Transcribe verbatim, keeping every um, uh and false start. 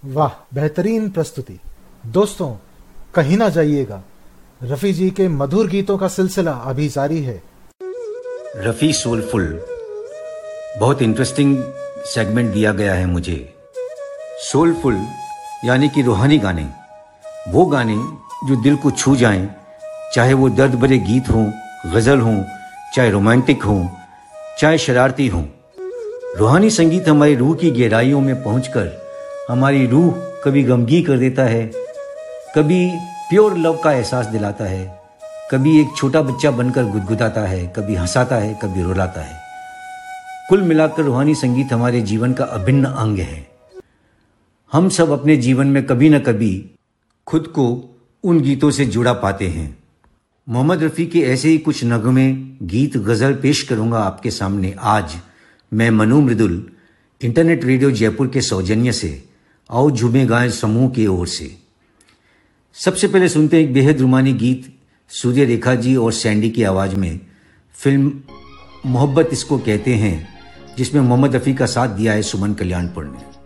वाह, बेहतरीन प्रस्तुति। दोस्तों, कहीं ना जाइएगा, रफी जी के मधुर गीतों का सिलसिला अभी जारी है। रफी सोलफुल, बहुत इंटरेस्टिंग सेगमेंट दिया गया है मुझे। सोलफुल यानी कि रूहानी गाने, वो गाने जो दिल को छू जाएं, चाहे वो दर्द भरे गीत हों, गज़ल हों, चाहे रोमांटिक हों, चाहे शरारती हों। रूहानी संगीत हमारी रूह की गहराइयों में पहुंचकर हमारी रूह कभी गमगीन कर देता है, कभी प्योर लव का एहसास दिलाता है, कभी एक छोटा बच्चा बनकर गुदगुदाता है, कभी हंसाता है, कभी रुलाता है। कुल मिलाकर रूहानी संगीत हमारे जीवन का अभिन्न अंग है। हम सब अपने जीवन में कभी न कभी खुद को उन गीतों से जुड़ा पाते हैं। मोहम्मद रफ़ी के ऐसे ही कुछ नगमे, गीत, गज़ल पेश करूंगा आपके सामने आज मैं मनु मृदुल, इंटरनेट रेडियो जयपुर के सौजन्य से आओ झूमे गाएं समूह की ओर से। सबसे पहले सुनते हैं एक बेहद रुमानी गीत सूर्य रेखा जी और सैंडी की आवाज़ में, फिल्म मोहब्बत इसको कहते हैं, जिसमें मोहम्मद रफ़ी का साथ दिया है सुमन कल्याणपुर ने।